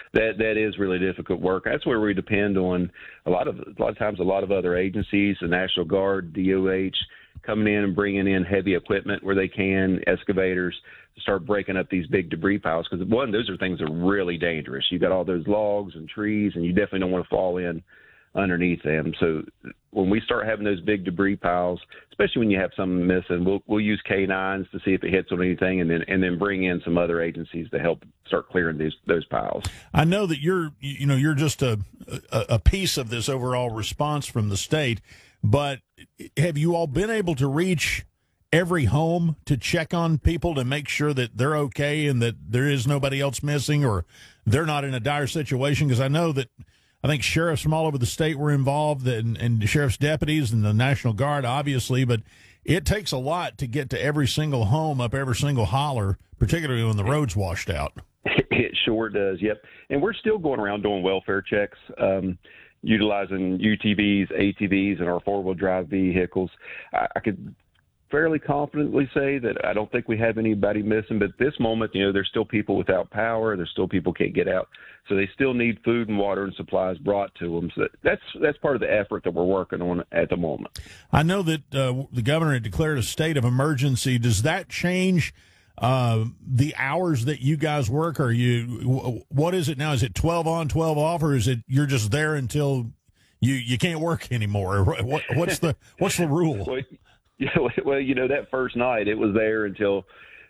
that is really difficult work. That's where we depend on a lot of times a lot of other agencies, the National Guard, DOH, coming in and bringing in heavy equipment where they can, excavators, to start breaking up these big debris piles. Because, one, those are things that are really dangerous. You got all those logs and trees, and you definitely don't want to fall in underneath them. So when we start having those big debris piles, especially when you have something missing, we'll use K9s to see if it hits on anything, and then bring in some other agencies to help start clearing those piles. I know that you're just a piece of this overall response from the state, but have you all been able to reach every home to check on people to make sure that they're okay and that there is nobody else missing or they're not in a dire situation? Because I think sheriffs from all over the state were involved, and sheriff's deputies and the National Guard, obviously, but it takes a lot to get to every single home, up every single holler, particularly when the road's washed out. It sure does, yep. And we're still going around doing welfare checks, utilizing UTVs, ATVs, and our four-wheel drive vehicles. I could fairly confidently say that I don't think we have anybody missing, but at this moment, there's still people without power. There's still people can't get out. So they still need food and water and supplies brought to them. So that's part of the effort that we're working on at the moment. I know that the governor had declared a state of emergency. Does that change the hours that you guys work? What is it now? Is it 12 on, 12 off, or is it you're just there until you can't work anymore? What's the rule? Well, that first night it was there until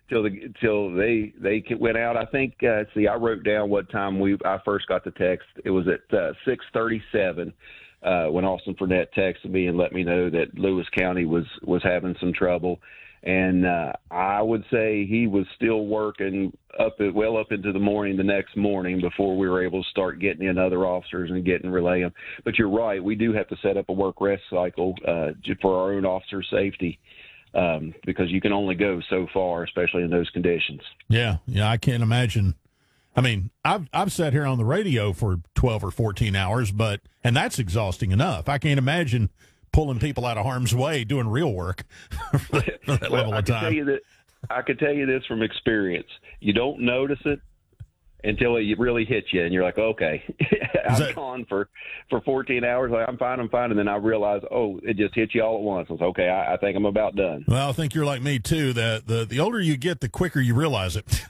they went out. I think I wrote down what time I first got the text. It was at 6:37 when Austin Fournette texted me and let me know that Lewis County was having some trouble. And I would say he was still working well up into the morning the next morning before we were able to start getting in other officers and getting relay them. But you're right, we do have to set up a work rest cycle for our own officer safety because you can only go so far, especially in those conditions. Yeah, I can't imagine. I mean, I've sat here on the radio for 12 or 14 hours, and that's exhausting enough. I can't imagine pulling people out of harm's way, doing real work for that level of time. I can tell you this from experience. You don't notice it until it really hits you, and you're like, okay, I'm gone for 14 hours. Like, I'm fine. And then I realize, it just hit you all at once. I was okay. I think I'm about done. Well, I think you're like me too. The older you get, the quicker you realize it.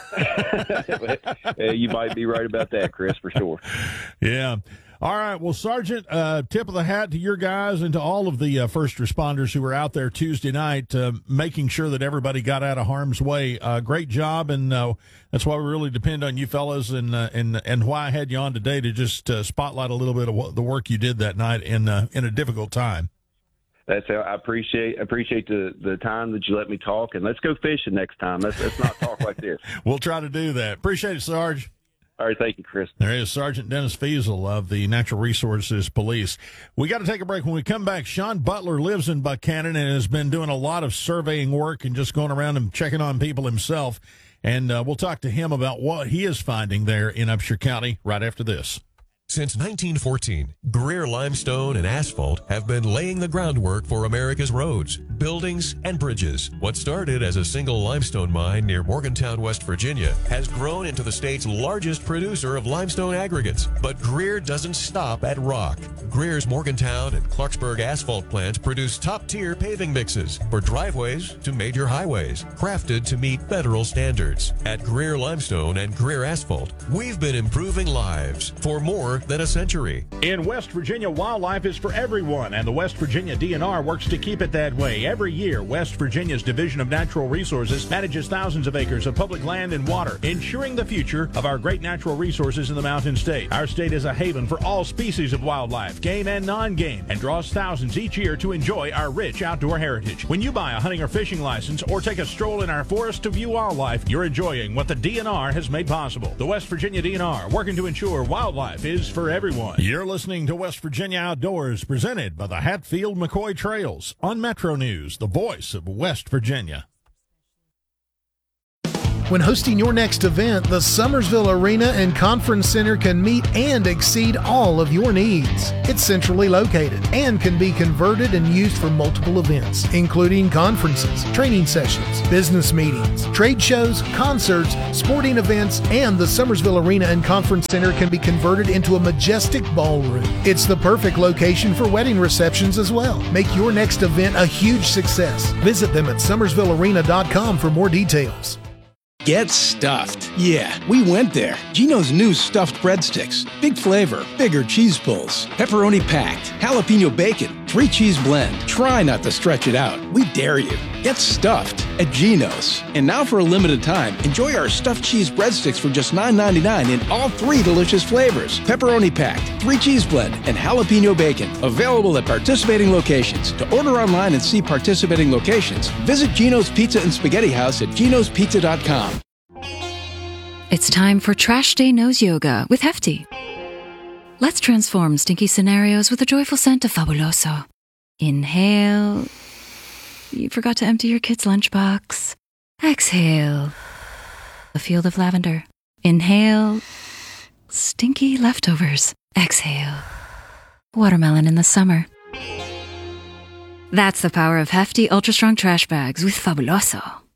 You might be right about that, Chris, for sure. Yeah. All right. Well, Sergeant, tip of the hat to your guys and to all of the first responders who were out there Tuesday night, making sure that everybody got out of harm's way. Great job, and that's why we really depend on you fellas, and why I had you on today to just spotlight a little bit of the work you did that night in a difficult time. I appreciate the time that you let me talk, and let's go fishing next time. Let's not talk like this. We'll try to do that. Appreciate it, Sarge. All right, thank you, Chris. There is Sergeant Dennis Feasel of the Natural Resources Police. We got to take a break. When we come back, Sean Butler lives in Buchanan and has been doing a lot of surveying work and just going around and checking on people himself. And we'll talk to him about what he is finding there in Upshur County right after this. Since 1914, Greer Limestone and Asphalt have been laying the groundwork for America's roads, buildings, and bridges. What started as a single limestone mine near Morgantown, West Virginia, has grown into the state's largest producer of limestone aggregates. But Greer doesn't stop at rock. Greer's Morgantown and Clarksburg asphalt plants produce top-tier paving mixes for driveways to major highways, crafted to meet federal standards. At Greer Limestone and Greer Asphalt, we've been improving lives for more than a century. In West Virginia, wildlife is for everyone, and the West Virginia DNR works to keep it that way. Every year, West Virginia's Division of Natural Resources manages thousands of acres of public land and water, ensuring the future of our great natural resources in the Mountain State. Our state is a haven for all species of wildlife, game and non-game, and draws thousands each year to enjoy our rich outdoor heritage. When you buy a hunting or fishing license or take a stroll in our forest to view wildlife, you're enjoying what the DNR has made possible. The West Virginia DNR, working to ensure wildlife is for everyone. You're listening to West Virginia Outdoors, presented by the Hatfield McCoy Trails on Metro News, the voice of West Virginia. When hosting your next event, the Summersville Arena and Conference Center can meet and exceed all of your needs. It's centrally located and can be converted and used for multiple events, including conferences, training sessions, business meetings, trade shows, concerts, sporting events, and the Summersville Arena and Conference Center can be converted into a majestic ballroom. It's the perfect location for wedding receptions as well. Make your next event a huge success. Visit them at summersvillearena.com for more details. Get stuffed. Yeah, we went there. Geno's new stuffed breadsticks. Big flavor, bigger cheese pulls, pepperoni packed, jalapeno bacon, 3-cheese blend. Try not to stretch it out. We dare you. Get stuffed at Geno's. And now for a limited time, enjoy our stuffed cheese breadsticks for just $9.99 in all 3 delicious flavors. Pepperoni packed, 3-cheese blend, and jalapeno bacon. Available at participating locations. To order online and see participating locations, visit Geno's Pizza and Spaghetti House at genospizza.com. It's time for Trash Day Nose Yoga with Hefty. Let's transform stinky scenarios with a joyful scent of Fabuloso. Inhale. You forgot to empty your kid's lunchbox. Exhale. A field of lavender. Inhale. Stinky leftovers. Exhale. Watermelon in the summer. That's the power of Hefty Ultra Strong Trash Bags with Fabuloso.